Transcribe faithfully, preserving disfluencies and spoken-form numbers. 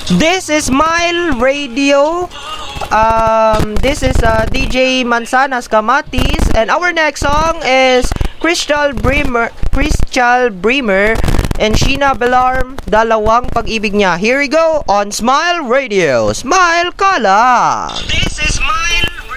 This is Smile Radio. Um, this is uh, D J Manzanas Kamatis, and our next song is Crystal Bremer, Crystal Bremer, and Sheena Belarm, Dalawang Pag-ibig Niya. Here we go on Smile Radio. Smile ka lang. This is my